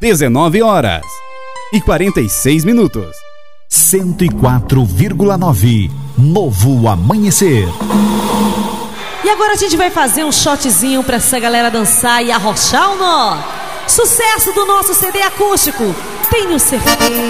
19h46. 104,9 Novo Amanhecer. E agora a gente vai fazer um shotzinho pra essa galera dançar e arrochar o nó. Sucesso do nosso CD acústico, tenho certeza.